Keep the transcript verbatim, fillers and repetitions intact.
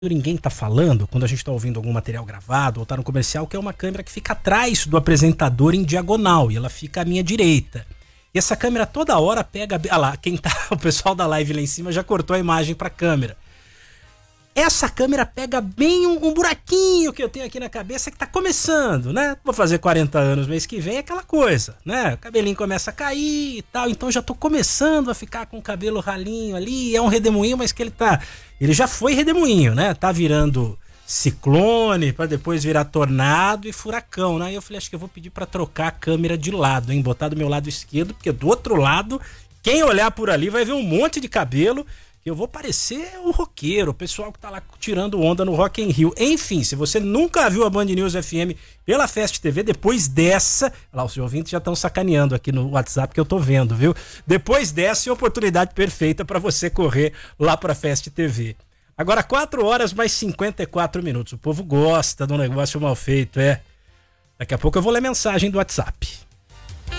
ninguém tá falando, quando a gente tá ouvindo algum material gravado ou tá no comercial, que é uma câmera que fica atrás do apresentador em diagonal e ela fica à minha direita. E essa câmera toda hora pega... Ah lá, quem tá... O pessoal da live lá em cima já cortou a imagem pra câmera. Essa câmera pega bem um, um buraquinho que eu tenho aqui na cabeça que tá começando, né? Vou fazer quarenta anos mês que vem, é aquela coisa, né? O cabelinho começa a cair e tal, então já tô começando a ficar com o cabelo ralinho ali, é um redemoinho, mas que ele tá... Ele já foi redemoinho, né? Tá virando ciclone, pra depois virar tornado e furacão, né? E eu falei, acho que eu vou pedir pra trocar a câmera de lado, hein? Botar do meu lado esquerdo, porque do outro lado, quem olhar por ali vai ver um monte de cabelo... Eu vou parecer o roqueiro, o pessoal que tá lá tirando onda no Rock in Rio. Enfim, se você nunca viu a Band News F M pela Fast T V, depois dessa... Lá, os ouvintes já estão sacaneando aqui no WhatsApp que eu tô vendo, viu? Depois dessa é a oportunidade perfeita para você correr lá pra Fast T V. Agora, quatro horas mais cinquenta e quatro minutos. O povo gosta de um negócio mal feito, é. Daqui a pouco eu vou ler mensagem do WhatsApp.